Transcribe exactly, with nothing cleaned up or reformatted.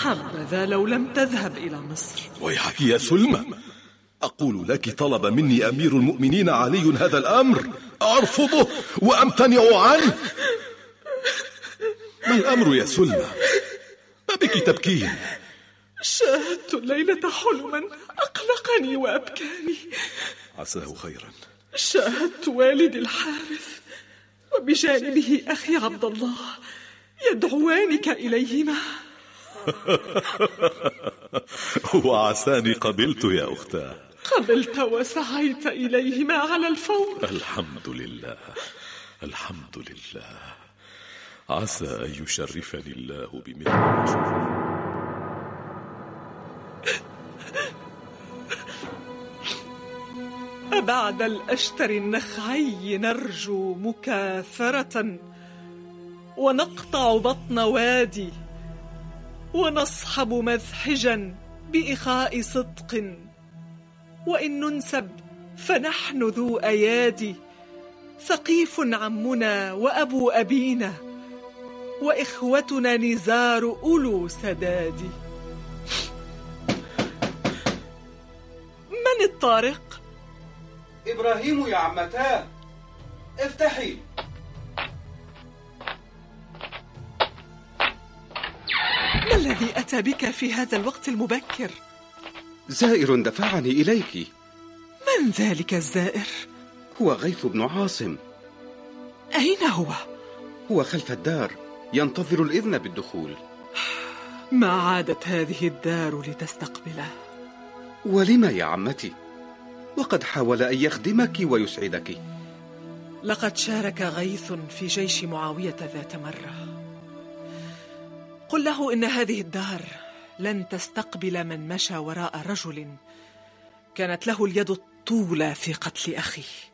حبذا لو لم تذهب إلى مصر. ويحك يا سلمى، أقول لك طلب مني أمير المؤمنين علي هذا الأمر، أرفضه وأمتنع عنه. ما الأمر يا سلمى؟ ما بك تبكين؟ شاهدت الليلة حلما أقلقني وأبكاني. عساه خيرا. شاهدت والدي الحارث وبجانبه أخي عبد الله يدعوانك إليهما. وعساني قبلت يا أختاه. قبلت وسعيت إليهما على الفور. الحمد لله، الحمد لله. عسى أن يشرفني الله بمثل ما شرف. أبعد الأشتر النخعي نرجو مكاثرة، ونقطع بطن وادي، ونصحب مذحجا بإخاء صدق، وإن ننسب فنحن ذو أيادي، ثقيف عمنا وأبو أبينا، وإخوتنا نزار أولو سداد. من الطارق؟ إبراهيم يا عمتاه، افتحي. ما الذي أتى بك في هذا الوقت المبكر؟ زائر دفعني إليك. من ذلك الزائر؟ هو غيث بن عاصم. أين هو؟ هو خلف الدار ينتظر الإذن بالدخول. ما عادت هذه الدار لتستقبله؟ ولم يا عمتي؟ وقد حاول أن يخدمك ويسعدك. لقد شارك غيث في جيش معاوية ذات مرة. قل له إن هذه الدار لن تستقبل من مشى وراء رجل كانت له اليد الطولى في قتل أخيه.